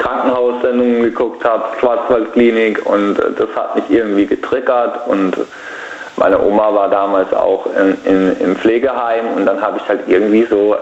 Krankenhaussendungen geguckt habe, Schwarzwaldklinik, und das hat mich irgendwie getriggert, und meine Oma war damals auch im Pflegeheim, und dann habe ich halt irgendwie so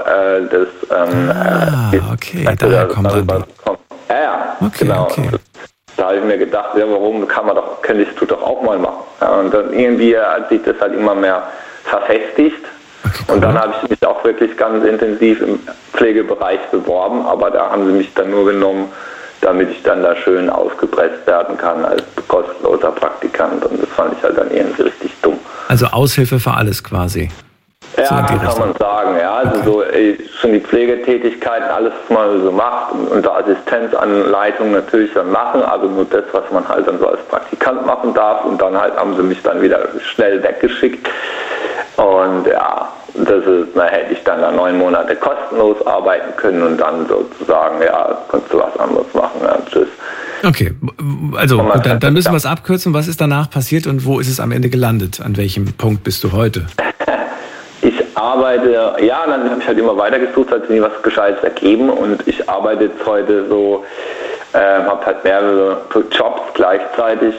okay, daher kommt dann. Ja, okay, genau. Okay. Da habe ich mir gedacht, ja, warum könnte ich das doch auch mal machen. Ja, und dann irgendwie hat sich das halt immer mehr verfestigt. Okay, cool. Und dann habe ich mich auch wirklich ganz intensiv im Pflegebereich beworben, aber da haben sie mich dann nur genommen, damit ich dann da schön ausgepresst werden kann als kostenloser Praktikant, und das fand ich halt dann irgendwie richtig dumm. Also Aushilfe für alles quasi. Ja, so kann man sagen, ja. Also so schon die Pflegetätigkeiten, alles, was man so macht, und unter Assistenzanleitung natürlich dann machen, aber nur das, was man halt dann so als Praktikant machen darf, und dann halt haben sie mich dann wieder schnell weggeschickt. Und ja, da hätte ich dann 9 Monate kostenlos arbeiten können und dann sozusagen, ja, kannst du was anderes machen, ja, tschüss. Okay, also gut, dann müssen wir es abkürzen. Was ist danach passiert und wo ist es am Ende gelandet? An welchem Punkt bist du heute? Ich arbeite, ja, dann habe ich halt immer weitergesucht, hat sich nie was Gescheites ergeben, und ich arbeite jetzt heute so, habe halt mehrere Jobs gleichzeitig,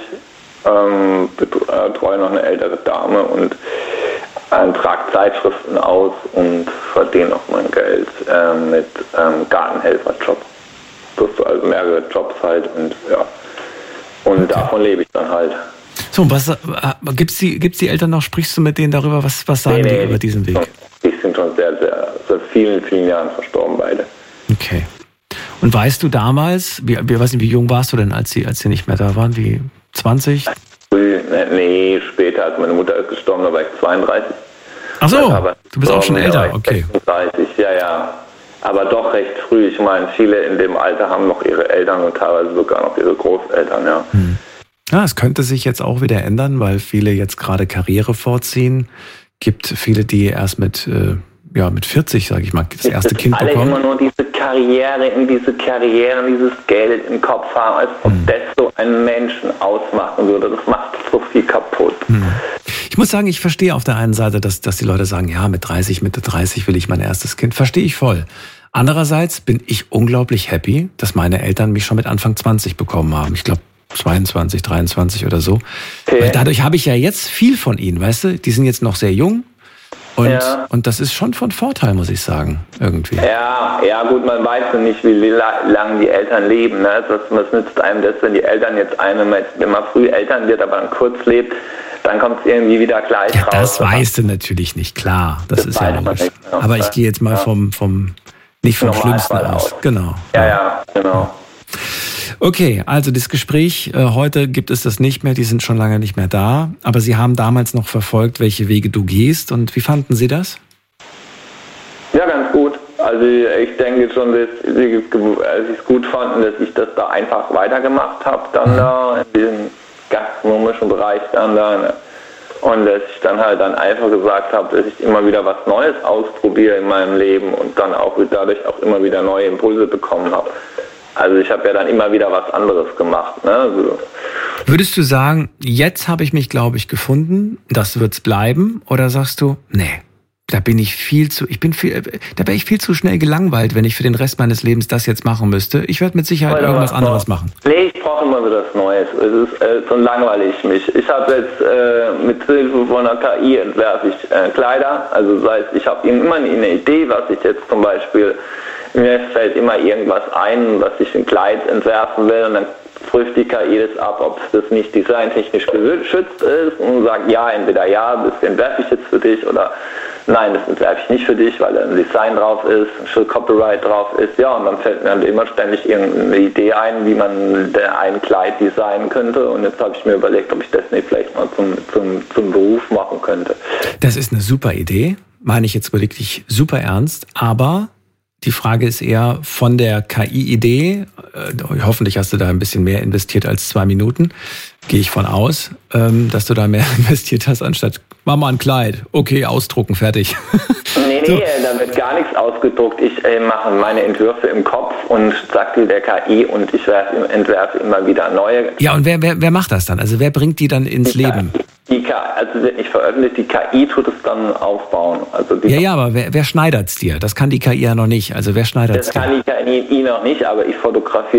betreue noch eine ältere Dame und trage Zeitschriften aus und verdiene auch mein Geld mit Gartenhelferjob. Das sind also mehrere Jobs halt, und ja, und okay. Davon lebe ich dann halt. So, was gibt's die Eltern noch? Sprichst du mit denen darüber? Was sagen die über diesen Weg? Die sind schon seit vielen, vielen Jahren verstorben, beide. Okay. Und weißt du damals, weiß nicht, wie jung warst du denn, als sie nicht mehr da waren? Wie 20? Nee, später, als meine Mutter ist gestorben, da war ich 32. Ach so, du bist auch schon älter, okay. 36, ja. Aber doch recht früh. Ich meine, viele in dem Alter haben noch ihre Eltern und teilweise sogar noch ihre Großeltern, ja. Ja, es könnte sich jetzt auch wieder ändern, weil viele jetzt gerade Karriere vorziehen. Gibt viele, die erst mit 40, sage ich mal, das erste Kind bekommen. Alle immer nur diese Karriere, dieses Geld im Kopf haben, als ob das so einen Menschen ausmachen würde. Das macht so viel kaputt. Ich muss sagen, ich verstehe auf der einen Seite, dass die Leute sagen, ja, Mitte 30 will ich mein erstes Kind. Verstehe ich voll. Andererseits bin ich unglaublich happy, dass meine Eltern mich schon mit Anfang 20 bekommen haben. Ich glaube 22, 23 oder so. Okay. Weil dadurch habe ich ja jetzt viel von ihnen, weißt du? Die sind jetzt noch sehr jung. Und das ist schon von Vorteil, muss ich sagen, irgendwie. Ja, gut, man weiß ja nicht, wie lange die Eltern leben. Ne? Was nützt einem das, wenn die Eltern wenn man früh Eltern wird, aber dann kurz lebt, dann kommt es irgendwie wieder gleich raus. Das weißt du natürlich nicht, klar. Das ist ja logisch. Nicht, aber ich gehe jetzt mal nicht vom Schlimmsten aus. Genau. Ja, genau. Okay, also das Gespräch, heute gibt es das nicht mehr, die sind schon lange nicht mehr da, aber Sie haben damals noch verfolgt, welche Wege du gehst, und wie fanden Sie das? Ja, ganz gut. Also ich denke schon, dass sie es gut fanden, dass ich das da einfach weitergemacht habe, dann da in diesem gastronomischen Bereich dann da, ne? Und dass ich dann halt einfach gesagt habe, dass ich immer wieder was Neues ausprobiere in meinem Leben und dann auch dadurch auch immer wieder neue Impulse bekommen habe. Also ich habe ja dann immer wieder was anderes gemacht. Ne? Also würdest du sagen, jetzt habe ich mich, glaube ich, gefunden, das wird's bleiben? Oder sagst du, nee, da wäre ich viel zu schnell gelangweilt, wenn ich für den Rest meines Lebens das jetzt machen müsste. Ich werde mit Sicherheit irgendwas anderes machen. Nee, ich brauche immer wieder was Neues. Es ist, sonst langweile ich mich. Ich habe jetzt mit Hilfe von einer KI entwerfe ich Kleider. Also das heißt, ich habe immer eine Idee, was ich jetzt zum Beispiel, mir fällt immer irgendwas ein, was ich ein Kleid entwerfen will, und dann prüft die KI das ab, ob das nicht designtechnisch geschützt ist, und sagt, ja, entweder ja, das entwerfe ich jetzt für dich, oder nein, das entwerfe ich nicht für dich, weil da ein Design drauf ist, ein Copyright drauf ist, ja, und dann fällt mir dann immer ständig irgendeine Idee ein, wie man ein Kleid designen könnte, und jetzt habe ich mir überlegt, ob ich das nicht vielleicht mal zum Beruf machen könnte. Das ist eine super Idee, meine ich jetzt wirklich super ernst, aber die Frage ist eher von der KI-Idee, hoffentlich hast du da ein bisschen mehr investiert als 2 Minuten, gehe ich von aus, dass du da mehr investiert hast, anstatt, mach mal ein Kleid, okay, ausdrucken, fertig. Nee, so. Da wird gar nichts ausgedruckt. Ich mache meine Entwürfe im Kopf und sage der KI, und ich entwerfe immer wieder neue. Ja, und wer macht das dann? Also wer bringt die dann ins Leben? Also wird nicht veröffentlicht, die KI tut es dann aufbauen. Also ja, aber wer schneidert's dir? Das kann die KI ja noch nicht. Also wer schneidert's dir? Das kann die KI noch nicht, aber ich fotografiere